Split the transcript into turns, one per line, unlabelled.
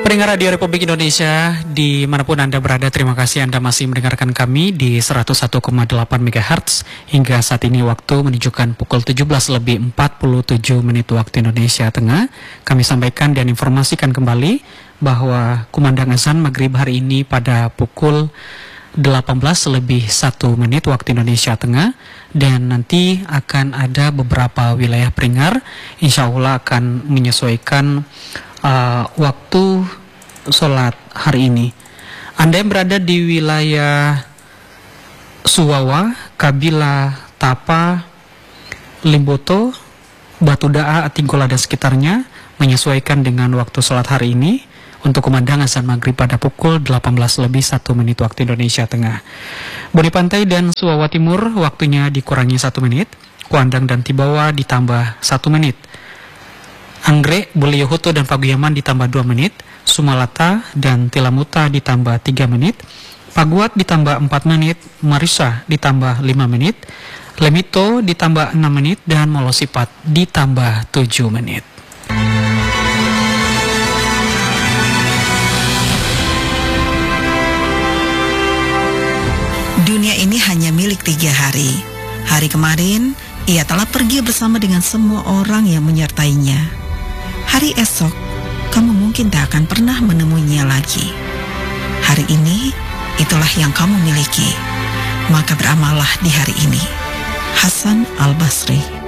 Pendengar Radio Republik Indonesia dimanapun Anda berada, terima kasih Anda masih mendengarkan kami di 101,8 MHz. Hingga saat ini waktu menunjukkan pukul 17:47 waktu Indonesia Tengah. Kami sampaikan dan informasikan kembali bahwa kumandang azan maghrib hari ini pada pukul 18:01 waktu Indonesia Tengah. Dan nanti akan ada beberapa wilayah pendengar insya Allah akan menyesuaikan waktu sholat hari ini. Anda yang berada di wilayah Suwawa, Kabila, Tapa, Limboto, Batu Daa, Atinggola dan sekitarnya menyesuaikan dengan waktu sholat hari ini untuk kumandang azan maghrib pada pukul 18:01 waktu Indonesia Tengah. Boni Pantai dan Suwawa Timur waktunya dikurangi 1 menit, Kuandang dan Tibawa ditambah 1 menit. Anggrek, Buleyohuto dan Paguyaman ditambah 2 menit, Sumalata dan Tilamuta ditambah 3 menit, Paguat ditambah 4 menit, Marisa ditambah 5 menit, Lemito ditambah 6 menit, dan Molosipat ditambah 7 menit.
Dunia ini hanya milik 3 hari. Hari kemarin, ia telah pergi bersama dengan semua orang yang menyertainya. Hari esok, kamu mungkin tak akan pernah menemuinya lagi. Hari ini, itulah yang kamu miliki. Maka beramallah di hari ini. Hasan Al-Basri.